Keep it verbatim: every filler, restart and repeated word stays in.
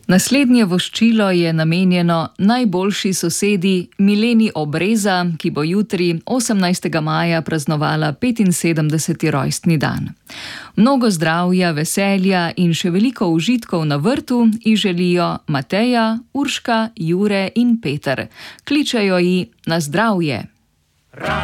Naslednje voščilo je namenjeno najboljši sosedi Mileni Obreza, ki bo jutri, osemnajstega maja, praznovala petinsedemdeseti rojstni dan. Mnogo zdravja, veselja in še veliko užitkov na vrtu ji želijo Mateja, Urška, Jure in Peter. Kličejo ji na zdravje.